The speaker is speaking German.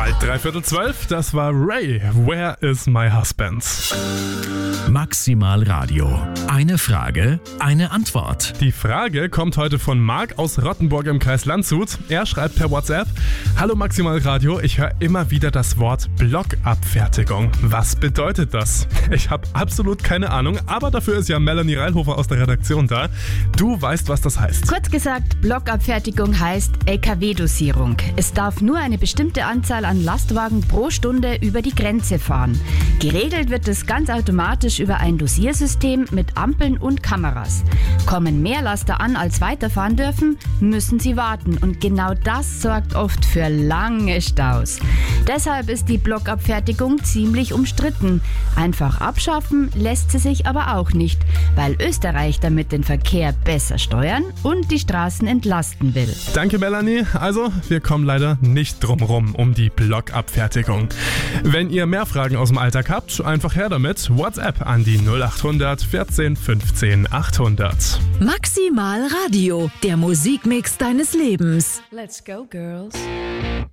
Bald 11:45, das war Ray. Where is my husband? Maximal Radio. Eine Frage, eine Antwort. Die Frage kommt heute von Marc aus Rottenburg im Kreis Landshut. Er schreibt per WhatsApp: Hallo Maximal Radio, ich höre immer wieder das Wort Blockabfertigung. Was bedeutet das? Ich habe absolut keine Ahnung, aber dafür ist ja Melanie Reilhofer aus der Redaktion da. Du weißt, was das heißt. Kurz gesagt, Blockabfertigung heißt LKW-Dosierung. Es darf nur eine bestimmte Anzahl an Lastwagen pro Stunde über die Grenze fahren. Geregelt wird es ganz automatisch über ein Dosiersystem mit Ampeln und Kameras. Kommen mehr Laster an, als weiterfahren dürfen, müssen sie warten. Und genau das sorgt oft für lange Staus. Deshalb ist die Blockabfertigung ziemlich umstritten. Einfach abschaffen lässt sie sich aber auch nicht, weil Österreich damit den Verkehr besser steuern und die Straßen entlasten will. Danke Melanie. Also, wir kommen leider nicht drum rum um die Blockabfertigung. Wenn ihr mehr Fragen aus dem Alltag habt, einfach her damit. WhatsApp an die 0800 14 15 800. Maximal Radio, der Musikmix deines Lebens. Let's go, girls.